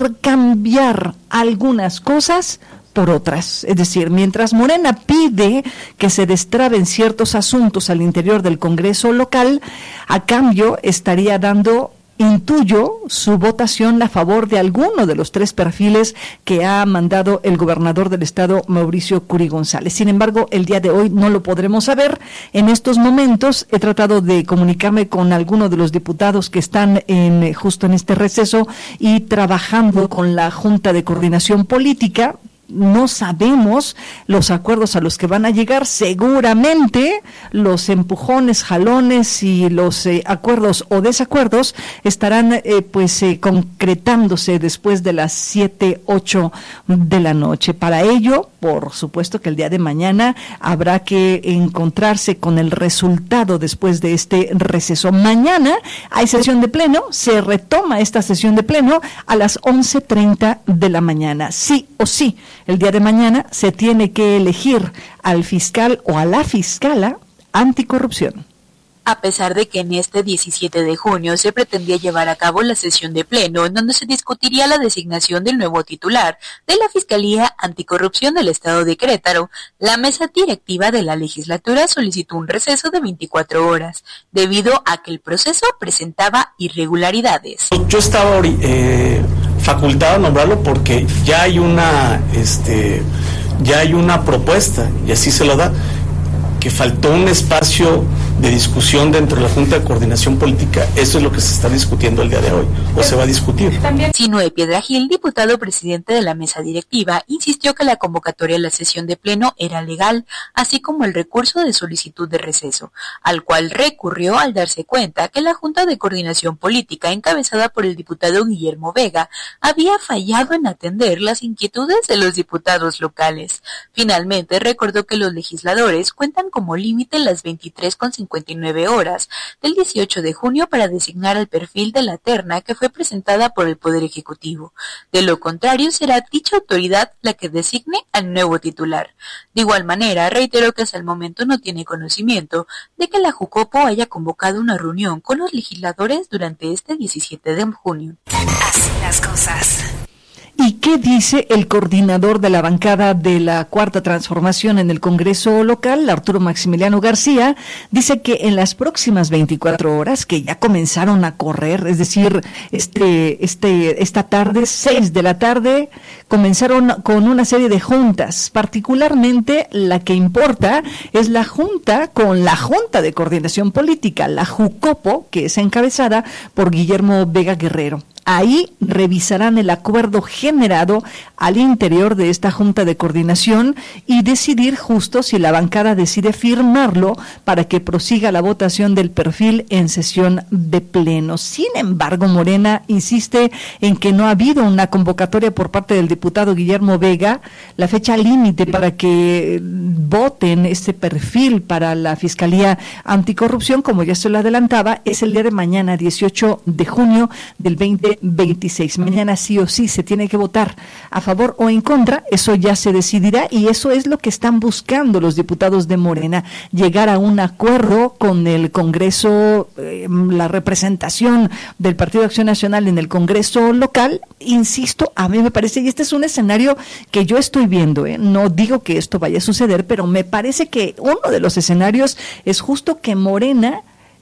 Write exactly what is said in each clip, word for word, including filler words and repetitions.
intercambiar algunas cosas por otras. Es decir, mientras Morena pide que se destraben ciertos asuntos al interior del Congreso local, a cambio estaría dando, intuyo, su votación a favor de alguno de los tres perfiles que ha mandado el gobernador del estado, Mauricio Curi González. Sin embargo, el día de hoy no lo podremos saber. En estos momentos he tratado de comunicarme con algunos de los diputados que están en, justo en este receso y trabajando con la Junta de Coordinación Política. No sabemos los acuerdos a los que van a llegar. Seguramente los empujones, jalones y los eh, acuerdos o desacuerdos estarán eh, pues eh, concretándose después de las siete, ocho de la noche. Para ello, por supuesto que el día de mañana habrá que encontrarse con el resultado después de este receso. Mañana hay sesión de pleno, se retoma esta sesión de pleno a las once treinta de la mañana. Sí o sí, el día de mañana se tiene que elegir al fiscal o a la fiscala anticorrupción. A pesar de que en este diecisiete de junio se pretendía llevar a cabo la sesión de pleno en donde se discutiría la designación del nuevo titular de la Fiscalía Anticorrupción del Estado de Querétaro, la mesa directiva de la legislatura solicitó un receso de veinticuatro horas, debido a que el proceso presentaba irregularidades. Yo estaba eh, facultado a nombrarlo porque ya hay una, este, ya hay una propuesta, y así se lo da, que faltó un espacio de discusión dentro de la Junta de Coordinación Política. Eso es lo que se está discutiendo el día de hoy, o se va a discutir. Sinue Piedra Gil, diputado presidente de la mesa directiva, insistió que la convocatoria a la sesión de pleno era legal, así como el recurso de solicitud de receso, al cual recurrió al darse cuenta que la Junta de Coordinación Política, encabezada por el diputado Guillermo Vega, había fallado en atender las inquietudes de los diputados locales. Finalmente, recordó que los legisladores cuentan como límite las veintitrés con cincuenta y nueve horas del dieciocho de junio para designar el perfil de la terna que fue presentada por el Poder Ejecutivo. De lo contrario, será dicha autoridad la que designe al nuevo titular. De igual manera, reiteró que hasta el momento no tiene conocimiento de que la Jucopo haya convocado una reunión con los legisladores durante este diecisiete de junio. Así las cosas. ¿Y qué dice el coordinador de la bancada de la Cuarta Transformación en el Congreso local, Arturo Maximiliano García? Dice que en las próximas veinticuatro horas, que ya comenzaron a correr, es decir, este, este, esta tarde, seis de la tarde, comenzaron con una serie de juntas. Particularmente la que importa es la junta con la Junta de Coordinación Política, la Jucopo, que es encabezada por Guillermo Vega Guerrero. Ahí revisarán el acuerdo generado al interior de esta Junta de Coordinación y decidir justo si la bancada decide firmarlo para que prosiga la votación del perfil en sesión de pleno. Sin embargo, Morena insiste en que no ha habido una convocatoria por parte del diputado Guillermo Vega. La fecha límite para que voten este perfil para la Fiscalía Anticorrupción, como ya se lo adelantaba, es el día de mañana, dieciocho de junio del veinte veintiséis. Mañana sí o sí se tiene que votar a favor o en contra, eso ya se decidirá y eso es lo que están buscando los diputados de Morena, llegar a un acuerdo con el Congreso, eh, la representación del Partido de Acción Nacional en el Congreso local. Insisto, a mí me parece, y este es un escenario que yo estoy viendo, eh, no digo que esto vaya a suceder, pero me parece que uno de los escenarios es justo que Morena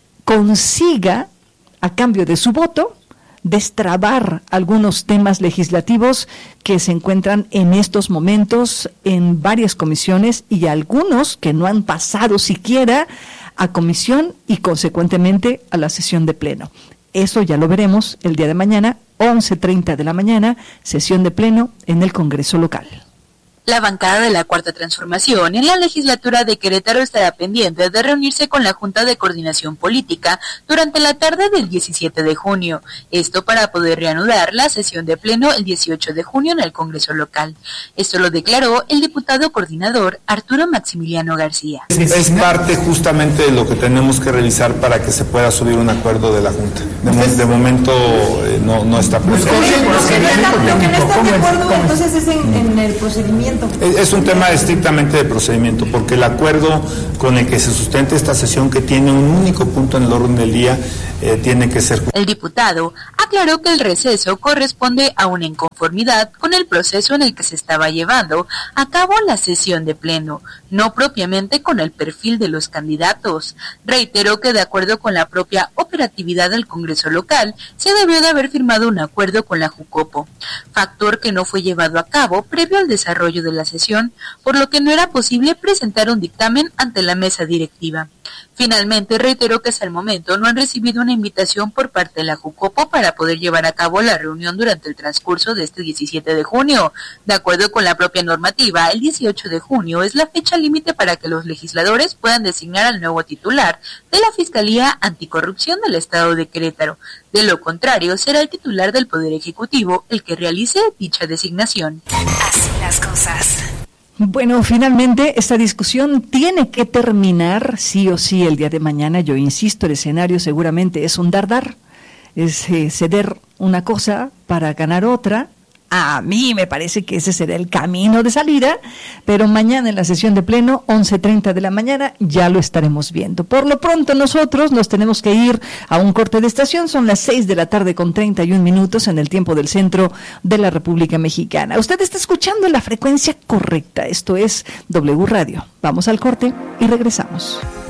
consiga, a cambio de su voto, destrabar algunos temas legislativos que se encuentran en estos momentos en varias comisiones y algunos que no han pasado siquiera a comisión y consecuentemente a la sesión de pleno. Eso ya lo veremos el día de mañana, once treinta de la mañana, sesión de pleno en el Congreso local. La bancada de la Cuarta Transformación en la legislatura de Querétaro estará pendiente de reunirse con la Junta de Coordinación Política durante la tarde del diecisiete de junio, esto para poder reanudar la sesión de pleno el dieciocho de junio en el Congreso local. Esto lo declaró el diputado coordinador Arturo Maximiliano García. Es parte justamente de lo que tenemos que revisar para que se pueda subir un acuerdo de la Junta. De, mo- de momento eh, no, no está presente. Lo que no está de acuerdo entonces es en, en el procedimiento. Es un tema estrictamente de procedimiento, porque el acuerdo con el que se sustenta esta sesión, que tiene un único punto en el orden del día, eh, tiene que ser. El diputado aclaró que el receso corresponde a una inconformidad con el proceso en el que se estaba llevando a cabo la sesión de pleno, no propiamente con el perfil de los candidatos. Reiteró que de acuerdo con la propia operatividad del Congreso local, se debió de haber firmado un acuerdo con la Jucopo, factor que no fue llevado a cabo previo al desarrollo de la sesión, por lo que no era posible presentar un dictamen ante la mesa directiva. Finalmente, reiteró que hasta el momento no han recibido una invitación por parte de la Jucopo para poder llevar a cabo la reunión durante el transcurso de este diecisiete de junio. De acuerdo con la propia normativa, el dieciocho de junio es la fecha límite para que los legisladores puedan designar al nuevo titular de la Fiscalía Anticorrupción del Estado de Querétaro. De lo contrario, será el titular del Poder Ejecutivo el que realice dicha designación. Así las cosas. Bueno, finalmente esta discusión tiene que terminar sí o sí el día de mañana. Yo insisto, el escenario seguramente es un dar-dar, es eh, ceder una cosa para ganar otra. A mí me parece que ese será el camino de salida, pero mañana en la sesión de pleno, once treinta de la mañana, ya lo estaremos viendo. Por lo pronto nosotros nos tenemos que ir a un corte de estación, son las seis de la tarde con treinta y un minutos en el tiempo del centro de la República Mexicana. Usted está escuchando la frecuencia correcta, esto es W Radio. Vamos al corte y regresamos.